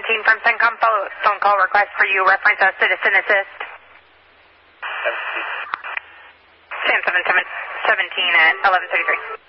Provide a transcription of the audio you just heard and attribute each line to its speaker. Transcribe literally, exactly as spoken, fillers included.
Speaker 1: seventeen from CENTCOM, phone call request for you, reference as citizen assist.
Speaker 2: seventeen.
Speaker 1: Sam seven seven seventeen at eleven thirty-three.